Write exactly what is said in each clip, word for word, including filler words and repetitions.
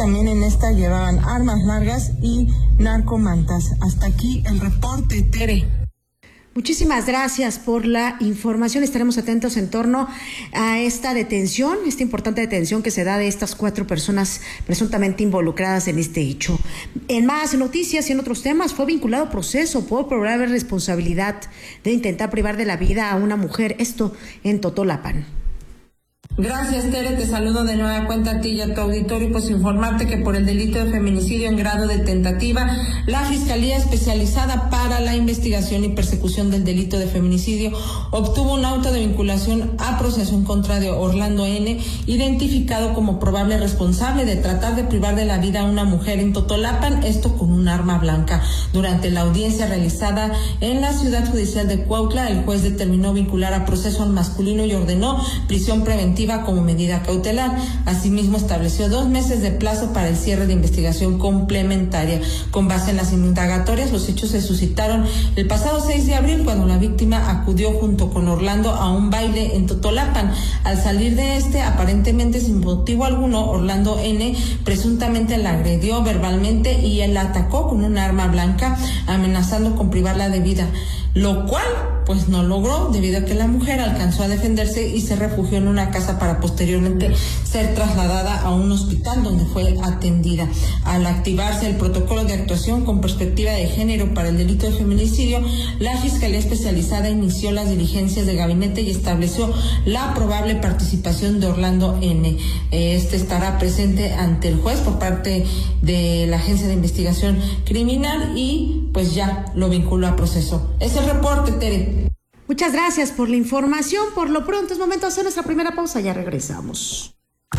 también en esta llevaban armas largas y narcomantas. Hasta aquí el reporte, Tere. Muchísimas gracias por la información. Estaremos atentos en torno a esta detención, esta importante detención que se da de estas cuatro personas presuntamente involucradas en este hecho. En más noticias y en otros temas, fue vinculado a proceso por probable responsabilidad de intentar privar de la vida a una mujer, esto en Totolapan. Gracias, Tere, te saludo de nueva cuenta a ti y a tu auditorio, pues informarte que por el delito de feminicidio en grado de tentativa, la Fiscalía Especializada para la Investigación y Persecución del Delito de Feminicidio obtuvo un auto de vinculación a proceso en contra de Orlando N., identificado como probable responsable de tratar de privar de la vida a una mujer en Totolapan, esto con un arma blanca. Durante la audiencia realizada en la Ciudad Judicial de Cuautla, el juez determinó vincular a proceso al masculino y ordenó prisión preventiva como medida cautelar. Asimismo, estableció dos meses de plazo para el cierre de investigación complementaria. Con base en las indagatorias, los hechos se suscitaron el pasado seis de abril, cuando la víctima acudió junto con Orlando a un baile en Totolapan. Al salir de este, aparentemente sin motivo alguno, Orlando N. presuntamente la agredió verbalmente y él la atacó con un arma blanca, amenazando con privarla de vida, lo cual pues no logró, debido a que la mujer alcanzó a defenderse y se refugió en una casa para posteriormente ser trasladada a un hospital donde fue atendida. Al activarse el protocolo de actuación con perspectiva de género para el delito de feminicidio, la Fiscalía Especializada inició las diligencias de gabinete y estableció la probable participación de Orlando N. Este estará presente ante el juez por parte de la Agencia de Investigación Criminal y pues ya lo vinculó a proceso. Es el reporte, Tere. Muchas gracias por la información. Por lo pronto es momento de hacer nuestra primera pausa. Ya regresamos.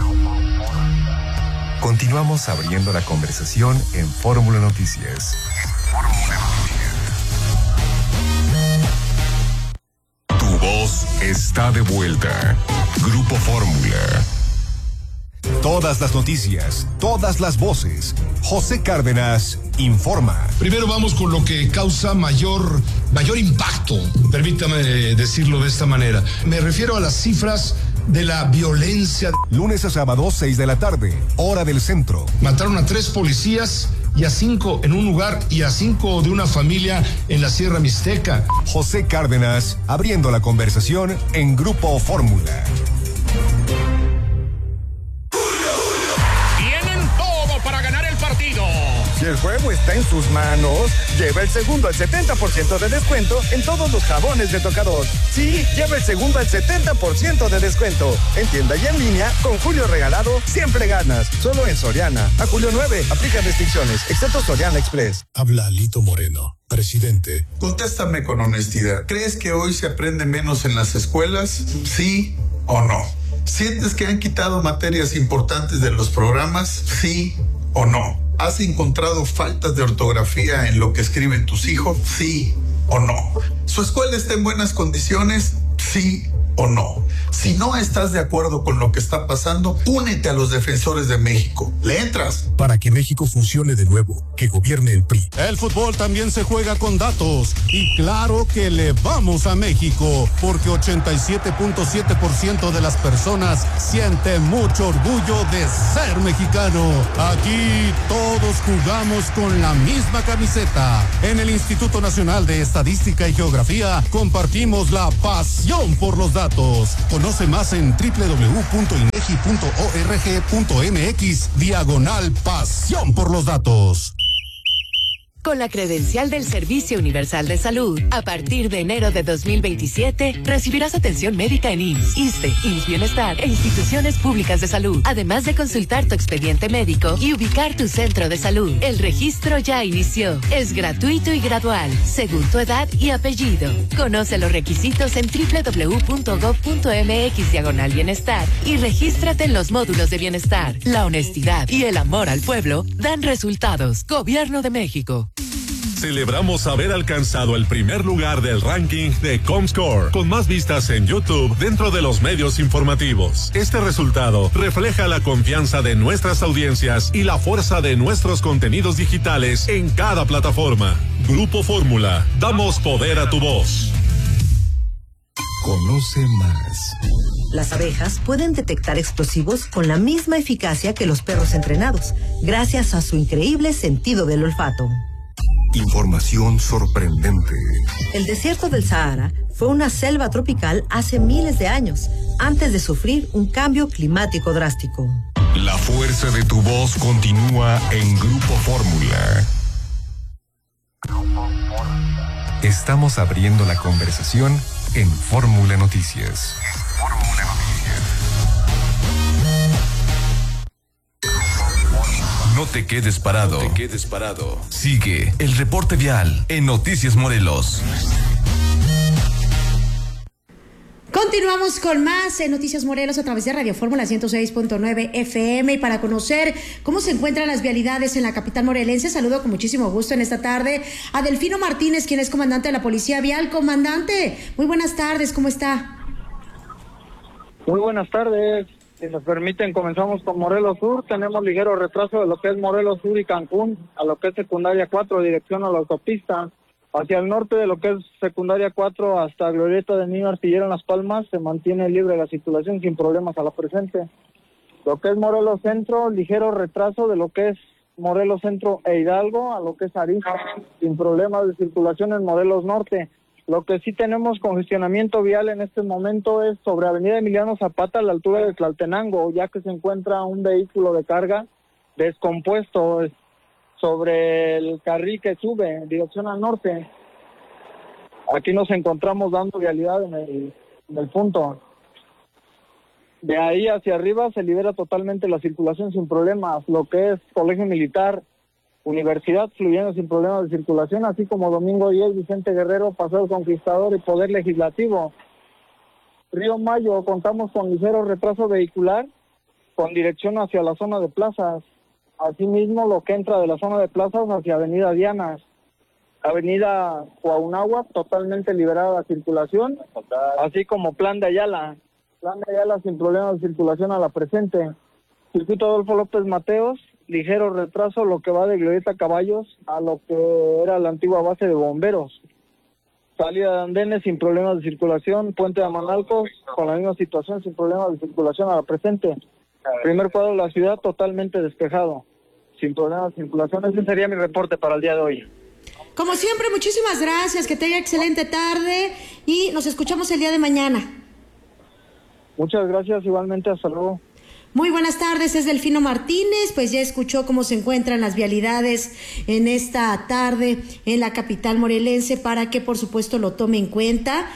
Continuamos abriendo la conversación en Fórmula Noticias. Fórmula Noticias. Tu voz está de vuelta. Grupo Fórmula. Todas las noticias, todas las voces. José Cárdenas informa. Primero vamos con lo que causa mayor, mayor impacto, permítame decirlo de esta manera. Me refiero a las cifras de la violencia. Lunes a sábado, seis de la tarde, hora del centro. Mataron a tres policías y a cinco en un lugar y a cinco de una familia en la Sierra Mixteca. José Cárdenas abriendo la conversación en Grupo Fórmula. Si el juego está en sus manos, lleva el segundo al setenta por ciento de descuento en todos los jabones de tocador. Sí, lleva el segundo al setenta por ciento de descuento. En tienda y en línea, con Julio Regalado, siempre ganas. Solo en Soriana. A julio nueve, aplica restricciones, excepto Soriana Express. Habla Alito Moreno, presidente. Contéstame con honestidad. ¿Crees que hoy se aprende menos en las escuelas? ¿Sí o no? ¿Sientes que han quitado materias importantes de los programas? ¿Sí o no? ¿Has encontrado faltas de ortografía en lo que escriben tus hijos? ¿Sí o no? ¿Su escuela está en buenas condiciones? ¿Sí o no? Si no estás de acuerdo con lo que está pasando, únete a los defensores de México. ¿Le entras? Para que México funcione de nuevo, que gobierne el P R I. El fútbol también se juega con datos. Y claro que le vamos a México, porque ochenta y siete punto siete por ciento de las personas siente mucho orgullo de ser mexicano. Aquí todos jugamos con la misma camiseta. En el Instituto Nacional de Estadística y Geografía compartimos la pasión por los datos. Conoce más en doble u doble u doble u punto inegi punto org punto mx diagonal pasión por los datos. Con la credencial del Servicio Universal de Salud, a partir de enero de dos mil veintisiete, recibirás atención médica en I M S S, ISSSTE, I M S S Bienestar e instituciones públicas de salud, además de consultar tu expediente médico y ubicar tu centro de salud. El registro ya inició. Es gratuito y gradual, según tu edad y apellido. Conoce los requisitos en doble u doble u doble u punto gob punto mx diagonal bienestar y regístrate en los módulos de bienestar. La honestidad y el amor al pueblo dan resultados. Gobierno de México. Celebramos haber alcanzado el primer lugar del ranking de Comscore, con más vistas en YouTube dentro de los medios informativos. Este resultado refleja la confianza de nuestras audiencias y la fuerza de nuestros contenidos digitales en cada plataforma. Grupo Fórmula, damos poder a tu voz. Conoce más. Las abejas pueden detectar explosivos con la misma eficacia que los perros entrenados, gracias a su increíble sentido del olfato. Información sorprendente. El desierto del Sahara fue una selva tropical hace miles de años, antes de sufrir un cambio climático drástico. La fuerza de tu voz continúa en Grupo Fórmula. Estamos abriendo la conversación en Fórmula Noticias. Fórmula Noticias. No te quedes parado. No te quedes parado. Sigue el reporte vial en Noticias Morelos. Continuamos con más en Noticias Morelos a través de Radio Fórmula ciento seis punto nueve F M y para conocer cómo se encuentran las vialidades en la capital morelense, saludo con muchísimo gusto en esta tarde a Delfino Martínez, quien es comandante de la Policía Vial. Comandante, muy buenas tardes, ¿cómo está? Muy buenas tardes, si nos permiten comenzamos con Morelos Sur. Tenemos ligero retraso de lo que es Morelos Sur y Cancún, a lo que es secundaria cuatro, dirección a la autopista. Hacia el norte de lo que es secundaria cuatro hasta Glorieta de Niño Artillero en Las Palmas se mantiene libre la circulación sin problemas a la presente. Lo que es Morelos Centro, ligero retraso de lo que es Morelos Centro e Hidalgo a lo que es Arista, sin problemas de circulación en Morelos Norte. Lo que sí tenemos congestionamiento vial en este momento es sobre Avenida Emiliano Zapata a la altura de Tlaltenango, ya que se encuentra un vehículo de carga descompuesto sobre el carril que sube en dirección al norte. Aquí nos encontramos dando vialidad en el, en el punto. De ahí hacia arriba se libera totalmente la circulación sin problemas, lo que es Colegio Militar, Universidad fluyendo sin problemas de circulación, así como Domingo diez, Vicente Guerrero, Paseo Conquistador y Poder Legislativo. Río Mayo, contamos con ligero retraso vehicular con dirección hacia la zona de plazas. Asimismo, lo que entra de la zona de plazas hacia Avenida Dianas, Avenida Cuauhnáhuac, totalmente liberada la circulación, así como Plan de Ayala, Plan de Ayala sin problemas de circulación a la presente. Circuito Adolfo López Mateos, ligero retraso, lo que va de Glorieta Caballos a lo que era la antigua base de bomberos. Salida de andenes sin problemas de circulación, Puente de Amanalcos, con la misma situación, sin problemas de circulación a la presente. Primer cuadro de la ciudad totalmente despejado, sin problemas de circulación. Ese sería mi reporte para el día de hoy. Como siempre, muchísimas gracias, que tenga excelente tarde y nos escuchamos el día de mañana. Muchas gracias, igualmente, hasta luego. Muy buenas tardes, es Delfino Martínez, pues ya escuchó cómo se encuentran las vialidades en esta tarde en la capital morelense para que por supuesto lo tome en cuenta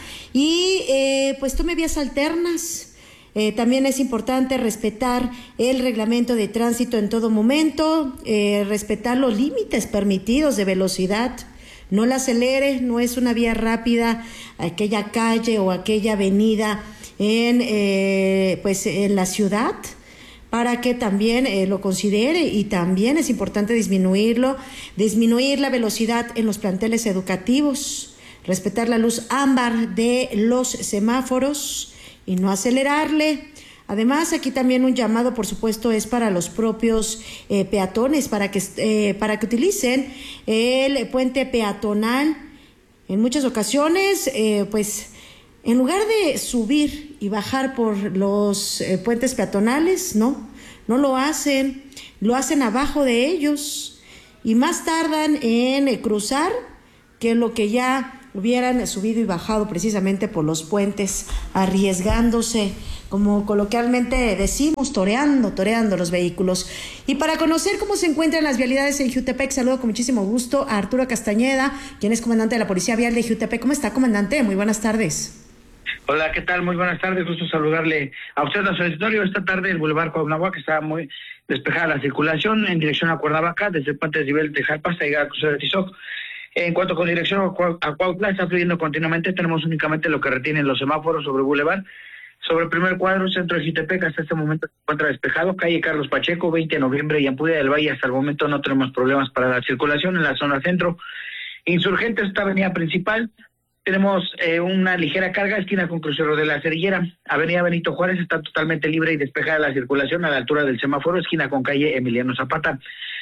y eh, pues tome vías alternas. Eh, también es importante respetar el reglamento de tránsito en todo momento, eh, respetar los límites permitidos de velocidad. No la acelere, no es una vía rápida aquella calle o aquella avenida en, eh, pues en la ciudad, para que también eh, lo considere, y también es importante disminuirlo, disminuir la velocidad en los planteles educativos, respetar la luz ámbar de los semáforos y no acelerarle. Además, aquí también un llamado, por supuesto, es para los propios eh, peatones, para que, eh, para que utilicen el puente peatonal. En muchas ocasiones, eh, pues, en lugar de subir y bajar por los eh, puentes peatonales, no, no lo hacen, lo hacen abajo de ellos y más tardan en eh, cruzar que lo que ya hubieran subido y bajado precisamente por los puentes, arriesgándose, como coloquialmente decimos, toreando, toreando los vehículos. Y para conocer cómo se encuentran las vialidades en Jiutepec, saludo con muchísimo gusto a Arturo Castañeda, quien es comandante de la Policía Vial de Jiutepec. ¿Cómo está, comandante? Muy buenas tardes. Hola, ¿qué tal? Muy buenas tardes, gusto saludarle a usted, a su auditorio. Esta tarde el Boulevard Cuauhnáhuac está muy despejada la circulación en dirección a Cuernavaca, desde el puente de Nivel de Jalpa hasta llegar a Crucero de Tizoc. En cuanto con dirección a Cuautla, está fluyendo continuamente, tenemos únicamente lo que retienen los semáforos sobre Boulevard. Sobre el primer cuadro, centro de Jiutepec, hasta este momento se encuentra despejado, calle Carlos Pacheco, veinte de noviembre y Ampudia del Valle, hasta el momento no tenemos problemas para la circulación en la zona centro. Insurgentes, esta avenida principal, tenemos eh, una ligera carga, esquina con Crucero de la Cerillera. Avenida Benito Juárez está totalmente libre y despejada la circulación a la altura del semáforo, esquina con calle Emiliano Zapata.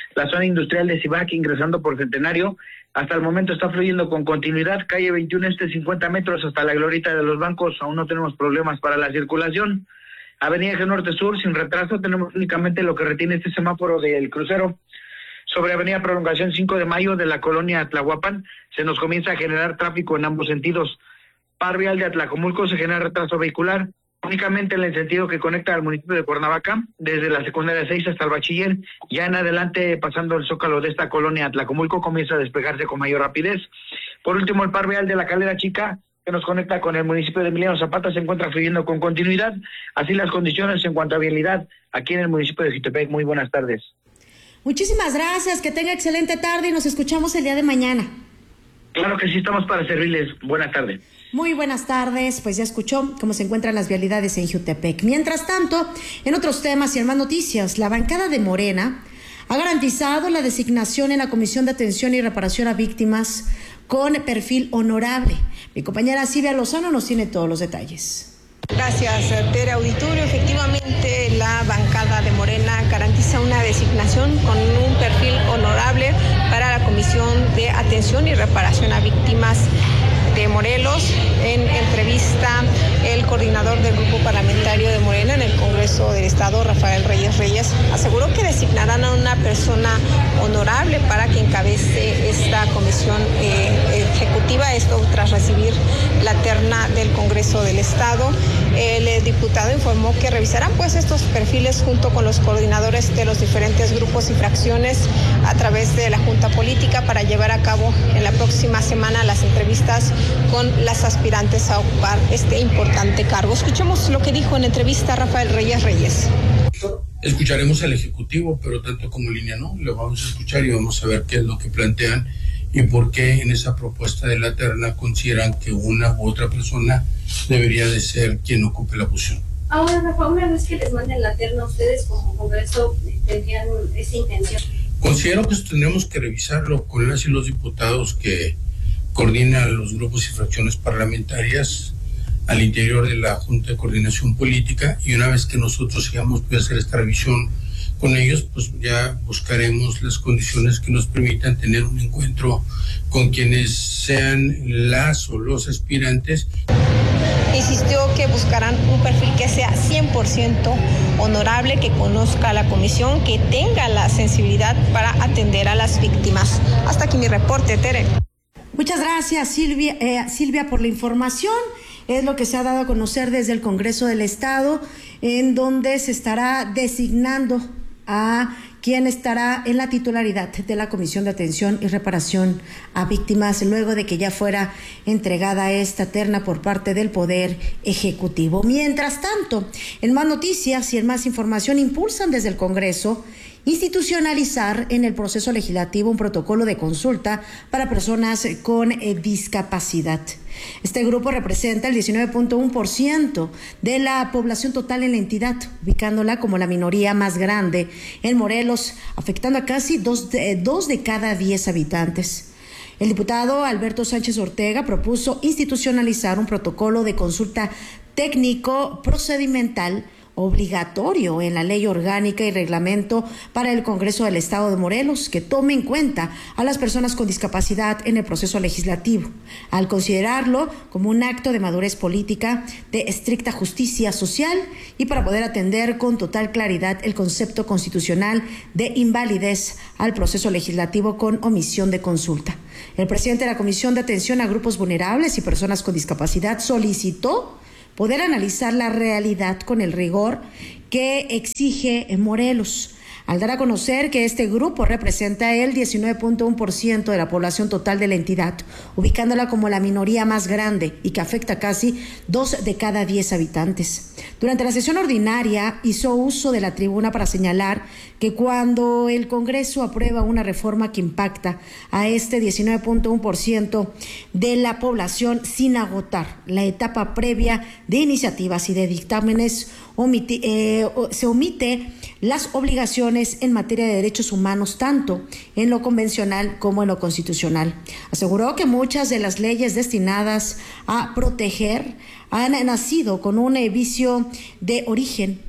la zona industrial de Cibac, ingresando por Centenario. Hasta el momento está fluyendo con continuidad, calle veintiuno este cincuenta metros hasta la glorieta de los bancos, aún no tenemos problemas para la circulación. Avenida Eje Norte Sur, sin retraso, tenemos únicamente lo que retiene este semáforo del crucero. Sobre Avenida Prolongación cinco de mayo de la colonia Tlahuapan, se nos comienza a generar tráfico en ambos sentidos. Par vial de Atlacomulco se genera retraso vehicular, únicamente en el sentido que conecta al municipio de Cuernavaca, desde la secundaria seis hasta el bachiller. Ya en adelante, pasando el zócalo de esta colonia Atlacomulco, comienza a despejarse con mayor rapidez. Por último, el par vial de la Calera Chica, que nos conecta con el municipio de Emiliano Zapata, se encuentra fluyendo con continuidad. Así las condiciones en cuanto a vialidad aquí en el municipio de Jiutepec. Muy buenas tardes. Muchísimas gracias, que tenga excelente tarde y nos escuchamos el día de mañana. Claro que sí, estamos para servirles. Buenas tardes. Muy buenas tardes, pues ya escuchó cómo se encuentran las vialidades en Jiutepec. Mientras tanto, en otros temas y en más noticias, la bancada de Morena ha garantizado la designación en la Comisión de Atención y Reparación a Víctimas con perfil honorable. Mi compañera Silvia Lozano nos tiene todos los detalles. Gracias, Tere Auditorio. Efectivamente, la bancada de Morena garantiza una designación con un perfil honorable para la Comisión de Atención y Reparación a Víctimas de Morelos. En entrevista, el coordinador del grupo parlamentario de Morena en el Congreso del Estado, Rafael Reyes Reyes, aseguró que designarán a una persona honorable para que encabece esta comisión eh, ejecutiva, esto tras recibir la terna del Congreso del Estado. El eh, diputado informó que revisarán pues estos perfiles junto con los coordinadores de los diferentes grupos y fracciones a través de la Junta Política para llevar a cabo en la próxima semana las entrevistas con las aspirantes a ocupar este importante cargo. Escuchemos lo que dijo en entrevista Rafael Reyes Reyes. Escucharemos al Ejecutivo, pero tanto como línea no, lo vamos a escuchar y vamos a ver qué es lo que plantean y por qué en esa propuesta de la terna consideran que una u otra persona debería de ser quien ocupe la posición. Ahora, Rafa, una vez que les manden la terna, ustedes como Congreso tendrían esa intención. Considero que tendremos que revisarlo con las y los diputados que coordinan los grupos y fracciones parlamentarias al interior de la Junta de Coordinación Política, y una vez que nosotros sigamos pues hacer esta revisión con ellos, pues ya buscaremos las condiciones que nos permitan tener un encuentro con quienes sean las o los aspirantes. Insistió que buscarán un perfil que sea cien por ciento honorable, que conozca a la comisión, que tenga la sensibilidad para atender a las víctimas. Hasta aquí mi reporte, Tere. Muchas gracias, Silvia, eh, Silvia, por la información. Es lo que se ha dado a conocer desde el Congreso del Estado, en donde se estará designando a quien estará en la titularidad de la Comisión de Atención y Reparación a Víctimas, luego de que ya fuera entregada esta terna por parte del Poder Ejecutivo. Mientras tanto, en más noticias y en más información, impulsan desde el Congreso institucionalizar en el proceso legislativo un protocolo de consulta para personas con eh, discapacidad. Este grupo representa el diecinueve punto uno por ciento de la población total en la entidad, ubicándola como la minoría más grande en Morelos, afectando a casi dos de, dos de cada diez habitantes. El diputado Alberto Sánchez Ortega propuso institucionalizar un protocolo de consulta técnico procedimental obligatorio en la ley orgánica y reglamento para el Congreso del Estado de Morelos, que tome en cuenta a las personas con discapacidad en el proceso legislativo, al considerarlo como un acto de madurez política, de estricta justicia social y para poder atender con total claridad el concepto constitucional de invalidez al proceso legislativo con omisión de consulta. El presidente de la Comisión de Atención a Grupos Vulnerables y Personas con Discapacidad solicitó poder analizar la realidad con el rigor que exige Morelos, al dar a conocer que este grupo representa el diecinueve punto uno por ciento de la población total de la entidad, ubicándola como la minoría más grande y que afecta casi dos de cada diez habitantes. Durante la sesión ordinaria hizo uso de la tribuna para señalar que cuando el Congreso aprueba una reforma que impacta a este diecinueve punto uno por ciento de la población sin agotar la etapa previa de iniciativas y de dictámenes, omite, eh, se omite las obligaciones en materia de derechos humanos, tanto en lo convencional como en lo constitucional. Aseguró que muchas de las leyes destinadas a proteger han nacido con un vicio de origen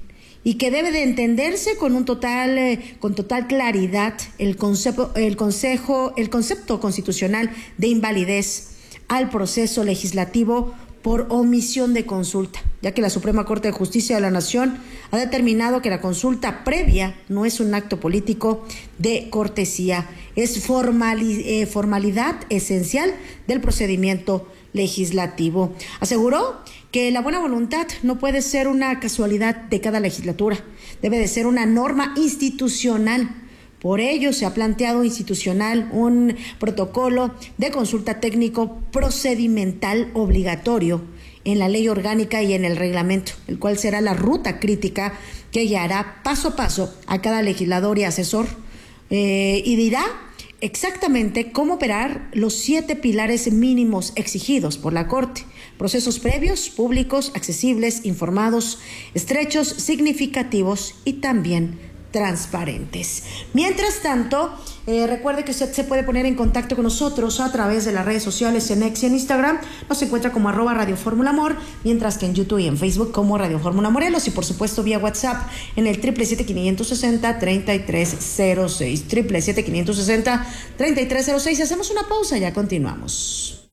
y que debe de entenderse con un total, eh, con total claridad el concepto, el consejo, el concepto constitucional de invalidez al proceso legislativo por omisión de consulta, ya que la Suprema Corte de Justicia de la Nación ha determinado que la consulta previa no es un acto político de cortesía, es formali- eh, formalidad esencial del procedimiento legislativo. Aseguró que la buena voluntad no puede ser una casualidad de cada legislatura, debe de ser una norma institucional. Por ello se ha planteado institucional un protocolo de consulta técnico procedimental obligatorio en la ley orgánica y en el reglamento, el cual será la ruta crítica que guiará paso a paso a cada legislador y asesor eh, y dirá exactamente cómo operar los siete pilares mínimos exigidos por la Corte: procesos previos, públicos, accesibles, informados, estrechos, significativos y también transparentes. Mientras tanto, eh, recuerde que usted se puede poner en contacto con nosotros a través de las redes sociales en X y en Instagram. Nos encuentra como arroba Radio Fórmula Amor, mientras que en YouTube y en Facebook como Radio Fórmula Morelos, y por supuesto vía WhatsApp en el triple siete quinientos sesenta treinta y tres cero seis, triple siete quinientos sesenta treinta y tres cero seis. Hacemos una pausa, ya continuamos.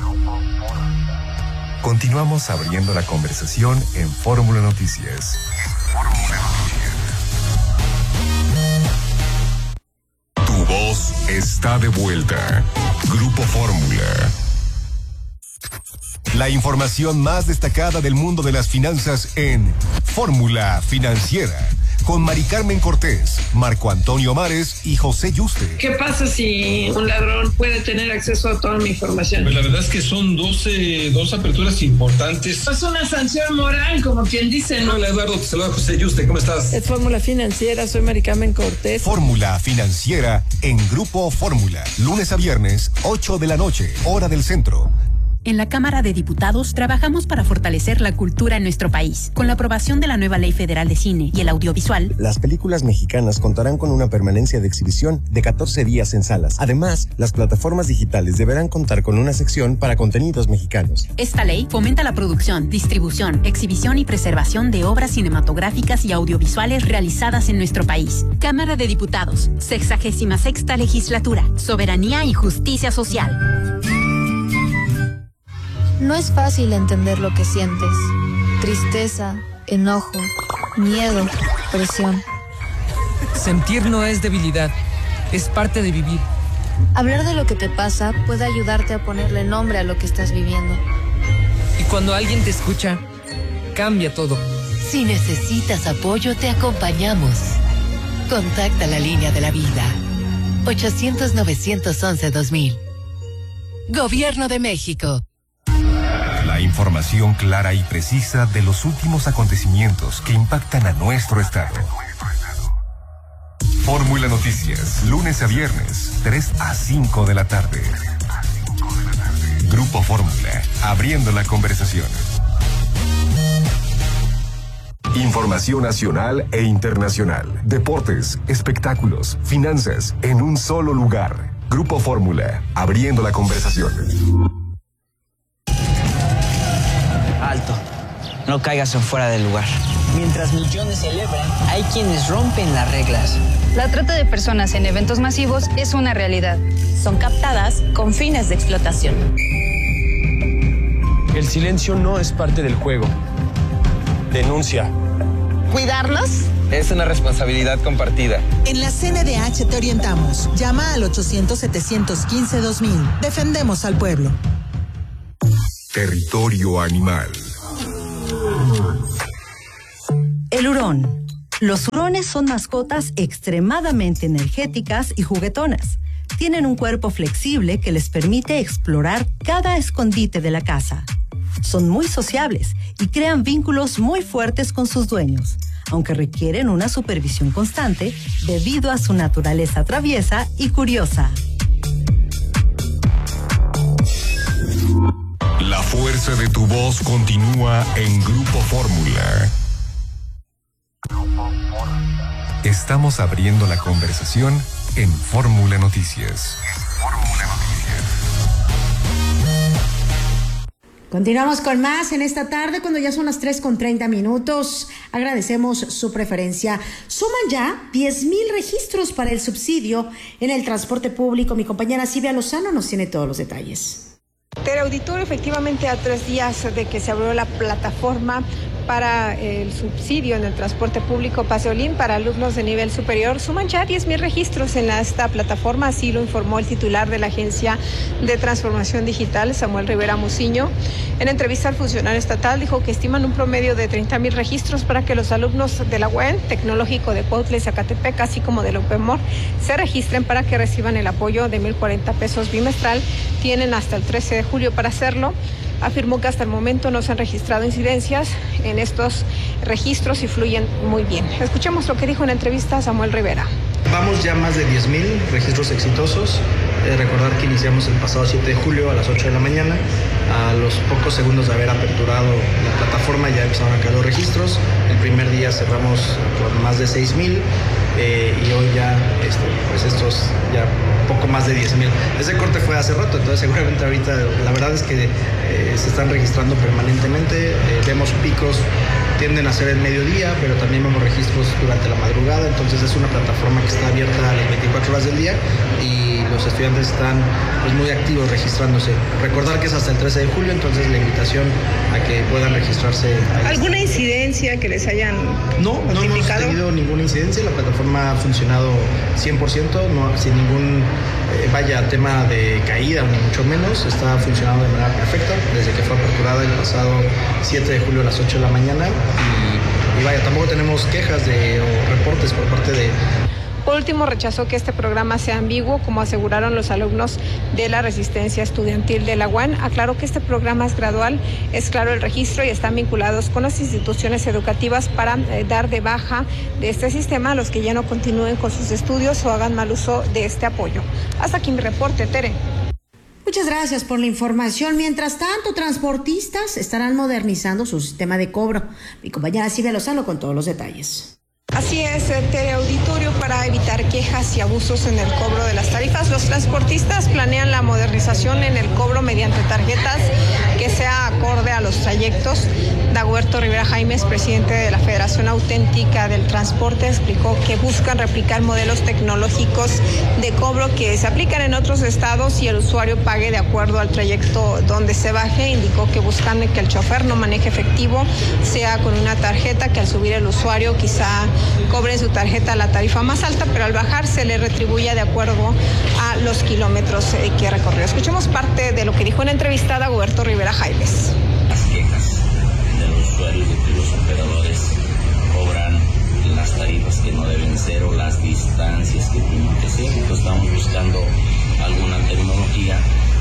Continuamos abriendo la conversación en Fórmula Noticias. Fórmula Tu voz está de vuelta. Grupo Fórmula. La información más destacada del mundo de las finanzas en Fórmula Financiera, con Mari Carmen Cortés, Marco Antonio Mares y José Yuste. ¿Qué pasa si un ladrón puede tener acceso a toda mi información? Pues la verdad es que son doce, dos aperturas importantes. Es una sanción moral, como quien dice, ¿no? Hola Eduardo, te saluda José Yuste, ¿cómo estás? Es Fórmula Financiera, soy Mari Carmen Cortés. Fórmula Financiera en Grupo Fórmula, lunes a viernes, ocho de la noche, hora del centro. En la Cámara de Diputados trabajamos para fortalecer la cultura en nuestro país. Con la aprobación de la nueva Ley Federal de Cine y el Audiovisual, las películas mexicanas contarán con una permanencia de exhibición de catorce días en salas. Además, las plataformas digitales deberán contar con una sección para contenidos mexicanos. Esta ley fomenta la producción, distribución, exhibición y preservación de obras cinematográficas y audiovisuales realizadas en nuestro país. Cámara de Diputados, sexagésima sexta legislatura, soberanía y justicia social. No es fácil entender lo que sientes. Tristeza, enojo, miedo, presión. Sentir no es debilidad, es parte de vivir. Hablar de lo que te pasa puede ayudarte a ponerle nombre a lo que estás viviendo. Y cuando alguien te escucha, cambia todo. Si necesitas apoyo, te acompañamos. Contacta la línea de la vida. ochocientos, novecientos once, dos mil. Gobierno de México. La información clara y precisa de los últimos acontecimientos que impactan a nuestro estado. Fórmula Noticias, lunes a viernes, tres a cinco de la tarde. Grupo Fórmula, abriendo la conversación. Información nacional e internacional, deportes, espectáculos, finanzas, en un solo lugar. Grupo Fórmula, abriendo la conversación. Alto, no caigas en fuera del lugar. Mientras millones celebran, hay quienes rompen las reglas. La trata de personas en eventos masivos es una realidad. Son captadas con fines de explotación. El silencio no es parte del juego. Denuncia. ¿Cuidarnos? Es una responsabilidad compartida. En la C N D H te orientamos. Llama al ochocientos, setecientos quince, dos mil. Defendemos al pueblo. Territorio animal. El hurón. Los hurones son mascotas extremadamente energéticas y juguetonas. Tienen un cuerpo flexible que les permite explorar cada escondite de la casa. Son muy sociables y crean vínculos muy fuertes con sus dueños, aunque requieren una supervisión constante debido a su naturaleza traviesa y curiosa. La fuerza de tu voz continúa en Grupo Fórmula. Estamos abriendo la conversación en Fórmula Noticias. Fórmula Noticias. Continuamos con más en esta tarde cuando ya son las tres con treinta minutos. Agradecemos su preferencia. Suman ya diez mil registros para el subsidio en el transporte público. Mi compañera Silvia Lozano nos tiene todos los detalles. Teleauditorio, efectivamente a tres días de que se abrió la plataforma para el subsidio en el transporte público Paseolín para alumnos de nivel superior, suman ya diez mil registros en esta plataforma, así lo informó el titular de la Agencia de Transformación Digital, Samuel Rivera Muciño. En entrevista al funcionario estatal dijo que estiman un promedio de treinta mil registros para que los alumnos de la U A M, Tecnológico de Cuautla y Zacatepec, así como de la U P E M O R, se registren para que reciban el apoyo de mil cuarenta pesos bimestral. Tienen hasta el trece de julio para hacerlo. Afirmó que hasta el momento no se han registrado incidencias en estos registros y fluyen muy bien. Escuchemos lo que dijo en entrevista a Samuel Rivera. Vamos ya más de diez mil registros exitosos. Eh, recordar que iniciamos el pasado siete de julio a las ocho de la mañana. A los pocos segundos de haber aperturado la plataforma ya empezaron a caer los registros. El primer día cerramos con más de seis mil eh, y hoy ya este, pues estos ya poco más de diez mil. Ese corte fue hace rato, entonces seguramente ahorita la verdad es que eh, se están registrando permanentemente. Eh, vemos picos, tienden a ser el mediodía, pero también vemos registros durante la madrugada, entonces es una plataforma que está abierta a las veinticuatro horas del día y los estudiantes están pues, muy activos registrándose. Recordar que es hasta el trece de julio, entonces la invitación a que puedan registrarse. ¿Alguna incidencia que les hayan No, no hemos tenido ninguna incidencia, la plataforma ha funcionado cien por ciento, no, sin ningún eh, vaya tema de caída ni mucho menos, está funcionando de manera perfecta desde que fue aperturada el pasado siete de julio a las ocho de la mañana y, y vaya, tampoco tenemos quejas de, o reportes por parte de... Por último, rechazó que este programa sea ambiguo, como aseguraron los alumnos de la Resistencia Estudiantil de la U A N. Aclaró que este programa es gradual, es claro el registro y están vinculados con las instituciones educativas para eh, dar de baja de este sistema a los que ya no continúen con sus estudios o hagan mal uso de este apoyo. Hasta aquí mi reporte, Tere. Muchas gracias por la información. Mientras tanto, transportistas estarán modernizando su sistema de cobro. Mi compañera Silvia Lozano con todos los detalles. Así es, teleauditorio, para evitar quejas y abusos en el cobro de las tarifas, los transportistas planean la modernización en el cobro mediante tarjetas que sea acorde a los trayectos. Dagoberto Rivera Jaimes, presidente de la Federación Auténtica del Transporte, explicó que buscan replicar modelos tecnológicos de cobro que se aplican en otros estados y el usuario pague de acuerdo al trayecto donde se baje. Indicó que buscan que el chofer no maneje efectivo, sea con una tarjeta, que al subir el usuario quizá cobre en su tarjeta la tarifa más alta, pero al bajar se le retribuya de acuerdo a los kilómetros que recorrió. Escuchemos parte de lo que dijo en entrevista a Dagoberto Rivera Jaimes. Las quejas de los usuarios de que los operadores cobran las tarifas que no deben ser o las distancias que tienen que ser, entonces estamos buscando alguna tecnología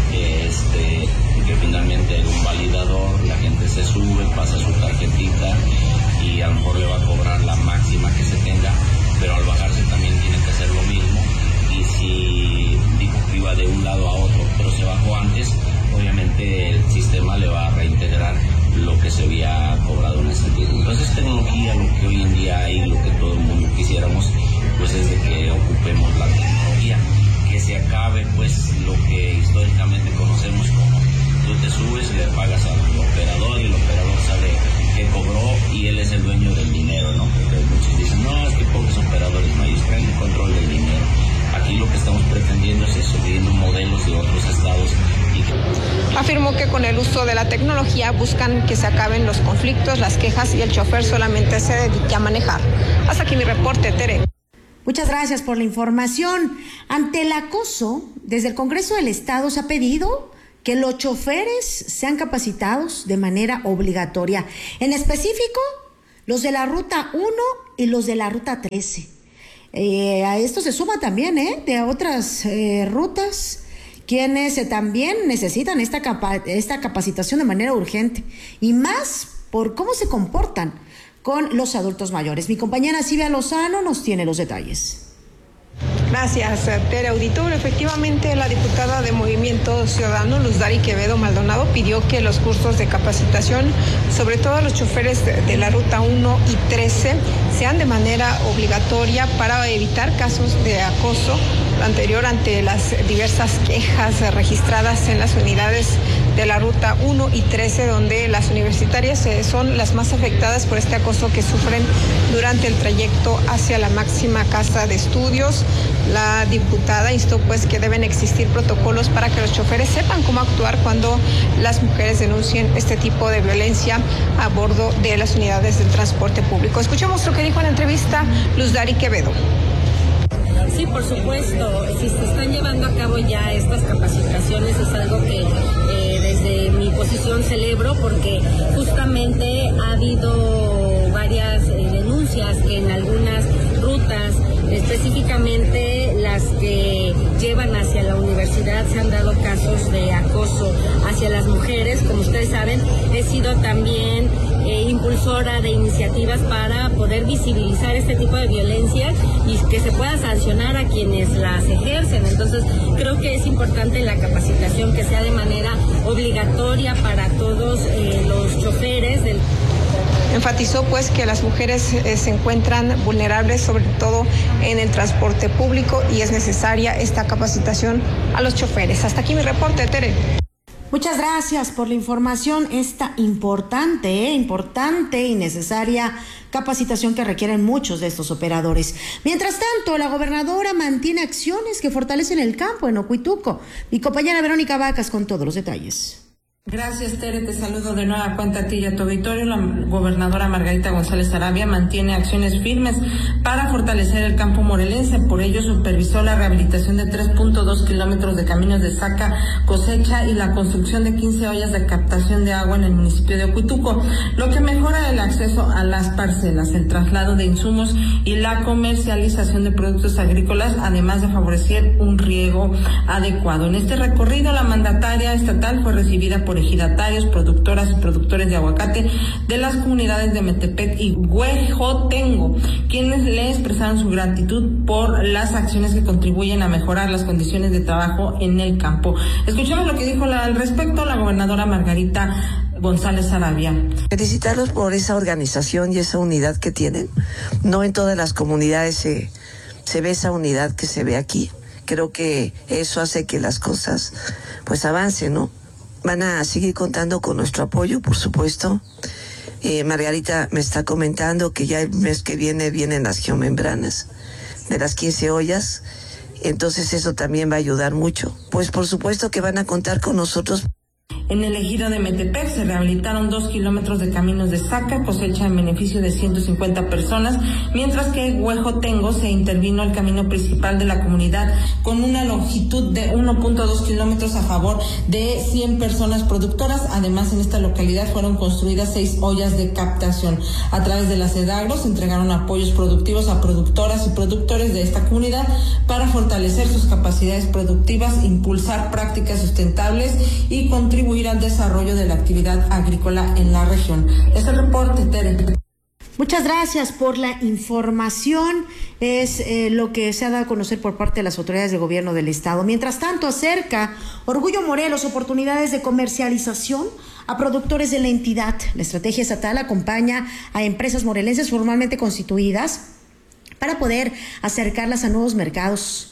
este, que finalmente hay un validador, la gente se sube, pasa su tarjetita y a lo mejor le va a cobrar la máxima que se tenga, pero al bajarse también tiene que hacer lo mismo, y si dijo que iba de un lado a otro pero se bajó antes, obviamente el sistema le va a reintegrar lo que se había cobrado en ese sentido. Entonces tecnología, lo que hoy en día hay, lo que todo el mundo quisiéramos, pues es de que ocupemos la tecnología, que se acabe pues lo que históricamente conocemos como tú te subes y le pagas al operador y el operador sabe que cobró y él es el dueño del dinero, ¿no? Porque muchos dicen, no, es que pocos operadores no, ellos traen el control del dinero. Aquí lo que estamos pretendiendo es eso, viendo modelos de otros estados. Y... Afirmó que con el uso de la tecnología buscan que se acaben los conflictos, las quejas y el chofer solamente se dedique a manejar. Hasta aquí mi reporte, Tere. Muchas gracias por la información. Ante el acoso, desde el Congreso del Estado se ha pedido que los choferes sean capacitados de manera obligatoria. En específico, los de la Ruta uno y los de la Ruta trece. Eh, a esto se suma también ¿eh? de otras eh, rutas, quienes eh, también necesitan esta, capa esta capacitación de manera urgente. Y más por cómo se comportan con los adultos mayores. Mi compañera Silvia Lozano nos tiene los detalles. Gracias, Tere Auditorio. Efectivamente, la diputada de Movimiento Ciudadano, Luz Dari Quevedo Maldonado, pidió que los cursos de capacitación, sobre todo a los choferes de, de la Ruta uno y trece, sean de manera obligatoria para evitar casos de acoso. Lo anterior ante las diversas quejas registradas en las unidades de la ruta uno y trece, donde las universitarias eh, son las más afectadas por este acoso que sufren durante el trayecto hacia la máxima casa de estudios. La diputada instó pues que deben existir protocolos para que los choferes sepan cómo actuar cuando las mujeres denuncien este tipo de violencia a bordo de las unidades del transporte público. Escuchemos lo que dijo en la entrevista Luz Dari Quevedo. Sí, por supuesto, si se están llevando a cabo ya estas capacitaciones es algo que eh, desde mi posición celebro, porque justamente ha habido varias eh, denuncias que en algunas rutas, específicamente las que llevan hacia la universidad, se han dado casos de acoso hacia las mujeres. Como ustedes saben, he sido también eh, impulsora de iniciativas para poder visibilizar este tipo de violencia y que se pueda sancionar a quienes las ejercen. Entonces, creo que es importante la capacitación que sea de manera obligatoria para todos eh, los choferes del... Enfatizó pues que las mujeres eh, se encuentran vulnerables, sobre todo en el transporte público, y es necesaria esta capacitación a los choferes. Hasta aquí mi reporte, Tere. Muchas gracias por la información, esta importante, eh, importante y necesaria capacitación que requieren muchos de estos operadores. Mientras tanto, la gobernadora mantiene acciones que fortalecen el campo en Ocuituco. Mi compañera Verónica Vacas con todos los detalles. Gracias, Tere, te saludo de nueva cuenta a ti y a tu auditorio. La gobernadora Margarita González Arabia mantiene acciones firmes para fortalecer el campo morelense. Por ello, supervisó la rehabilitación de tres punto dos kilómetros de caminos de saca, cosecha y la construcción de quince ollas de captación de agua en el municipio de Ocuituco, lo que mejora el acceso a las parcelas, el traslado de insumos y la comercialización de productos agrícolas, además de favorecer un riego adecuado. En este recorrido, la mandataria estatal fue recibida por ejidatarios, productoras y productores de aguacate de las comunidades de Metepec y Huejotengo, quienes le expresaron su gratitud por las acciones que contribuyen a mejorar las condiciones de trabajo en el campo. Escuchemos lo que dijo la, al respecto la gobernadora Margarita González Arabia. Felicitarlos por esa organización y esa unidad que tienen. No en todas las comunidades se, se ve esa unidad que se ve aquí. Creo que eso hace que las cosas pues avancen, ¿no? Van a seguir contando con nuestro apoyo, por supuesto. Eh, Margarita me está comentando que ya el mes que viene vienen las geomembranas de las quince ollas. Entonces eso también va a ayudar mucho. Pues por supuesto que van a contar con nosotros. En el ejido de Metepec se rehabilitaron dos kilómetros de caminos de saca, cosecha en beneficio de ciento cincuenta personas, mientras que en Huejotengo se intervino el camino principal de la comunidad con una longitud de uno punto dos kilómetros a favor de cien personas productoras. Además, en esta localidad fueron construidas seis ollas de captación. A través de las EDAGRO se entregaron apoyos productivos a productoras y productores de esta comunidad para fortalecer sus capacidades productivas, impulsar prácticas sustentables y contribuir al desarrollo de la actividad agrícola en la región. Es el reporte, Tere. Muchas gracias por la información. Es eh, lo que se ha dado a conocer por parte de las autoridades de gobierno del estado. Mientras tanto, acerca Orgullo Morelos oportunidades de comercialización a productores de la entidad. La estrategia estatal acompaña a empresas morelenses formalmente constituidas para poder acercarlas a nuevos mercados.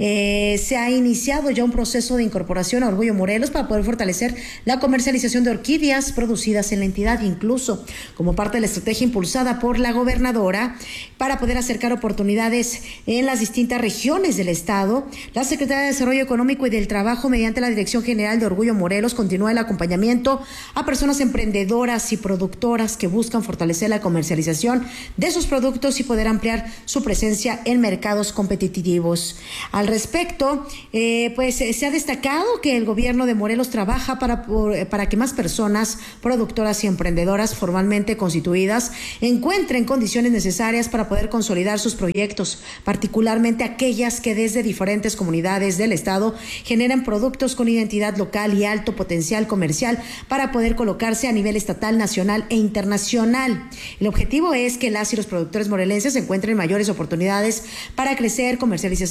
Eh, se ha iniciado ya un proceso de incorporación a Orgullo Morelos para poder fortalecer la comercialización de orquídeas producidas en la entidad, incluso como parte de la estrategia impulsada por la gobernadora para poder acercar oportunidades en las distintas regiones del estado. La Secretaría de Desarrollo Económico y del Trabajo, mediante la Dirección General de Orgullo Morelos, continúa el acompañamiento a personas emprendedoras y productoras que buscan fortalecer la comercialización de sus productos y poder ampliar su presencia en mercados competitivos. Al respecto, eh, pues eh, se ha destacado que el gobierno de Morelos trabaja para, para que más personas productoras y emprendedoras formalmente constituidas encuentren condiciones necesarias para poder consolidar sus proyectos, particularmente aquellas que desde diferentes comunidades del estado generan productos con identidad local y alto potencial comercial para poder colocarse a nivel estatal, nacional e internacional. El objetivo es que las y los productores morelenses encuentren mayores oportunidades para crecer, comercializar, comercializar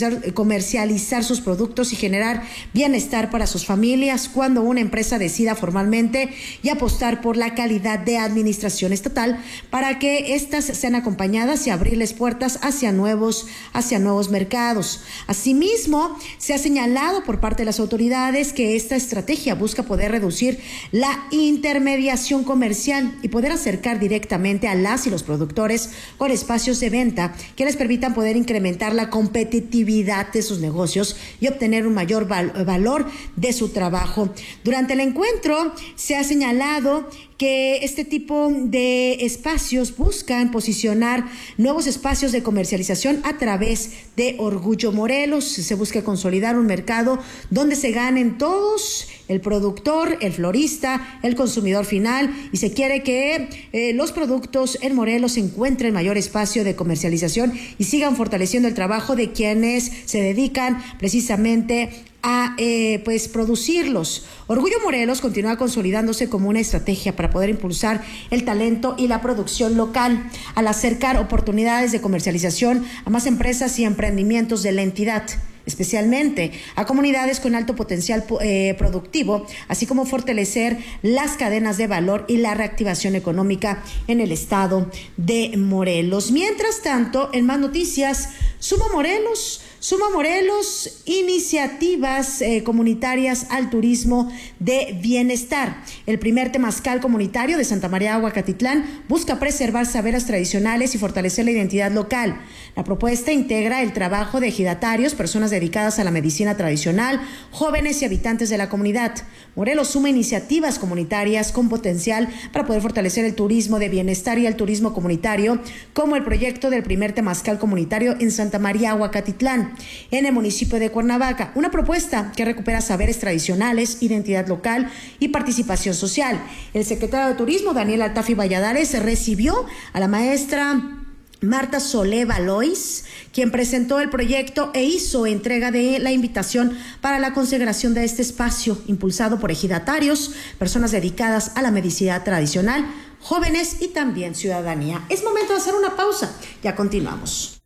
comercializar sus productos y generar bienestar para sus familias cuando una empresa decida formalmente y apostar por la calidad de administración estatal para que éstas sean acompañadas y abrirles puertas hacia nuevos, hacia nuevos mercados. Asimismo, se ha señalado por parte de las autoridades que esta estrategia busca poder reducir la intermediación comercial y poder acercar directamente a las y los productores con espacios de venta que les permitan poder incrementar la competitividad de sus negocios y obtener un mayor val- valor de su trabajo. Durante el encuentro se ha señalado que este tipo de espacios buscan posicionar nuevos espacios de comercialización a través de Orgullo Morelos. Se busca consolidar un mercado donde se ganen todos, el productor, el florista, el consumidor final, y se quiere que eh, los productos en Morelos encuentren mayor espacio de comercialización y sigan fortaleciendo el trabajo de quienes se dedican precisamente a eh, pues producirlos. Orgullo Morelos continúa consolidándose como una estrategia para poder impulsar el talento y la producción local, al acercar oportunidades de comercialización a más empresas y emprendimientos de la entidad, especialmente a comunidades con alto potencial eh, productivo, así como fortalecer las cadenas de valor y la reactivación económica en el estado de Morelos. Mientras tanto, en más noticias, Suma Morelos, Suma Morelos, iniciativas eh, comunitarias al turismo de bienestar. El primer temazcal comunitario de Santa María Aguacatitlán busca preservar saberes tradicionales y fortalecer la identidad local. La propuesta integra el trabajo de ejidatarios, personas dedicadas a la medicina tradicional, jóvenes y habitantes de la comunidad. Morelos suma iniciativas comunitarias con potencial para poder fortalecer el turismo de bienestar y el turismo comunitario, como el proyecto del primer temazcal comunitario en Santa María Aguacatitlán, en el municipio de Cuernavaca. Una propuesta que recupera saberes tradicionales, identidad local y participación social. El secretario de Turismo, Daniel Altafi Valladares, recibió a la maestra Marta Solé Valois, quien presentó el proyecto e hizo entrega de la invitación para la consagración de este espacio, impulsado por ejidatarios, personas dedicadas a la medicina tradicional, jóvenes y también ciudadanía. Es momento de hacer una pausa. Ya continuamos.